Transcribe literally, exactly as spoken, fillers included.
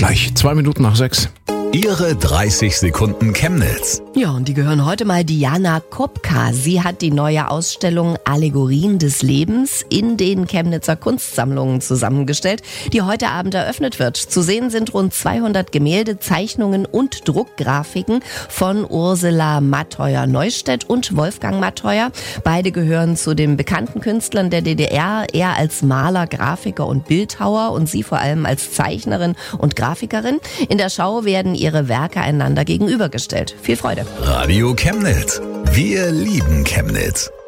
gleich. Zwei Minuten nach sechs. Ihre dreißig Sekunden Chemnitz. Ja, und die gehören heute mal Diana Kopka. Sie hat die neue Ausstellung Allegorien des Lebens in den Chemnitzer Kunstsammlungen zusammengestellt, die heute Abend eröffnet wird. Zu sehen sind rund zweihundert Gemälde, Zeichnungen und Druckgrafiken von Ursula Matheuer-Neustedt und Wolfgang Matheuer. Beide gehören zu den bekannten Künstlern der D D R, er als Maler, Grafiker und Bildhauer und sie vor allem als Zeichnerin und Grafikerin. In der Schau werden ihre Werke einander gegenübergestellt. Viel Freude. Radio Chemnitz. Wir lieben Chemnitz.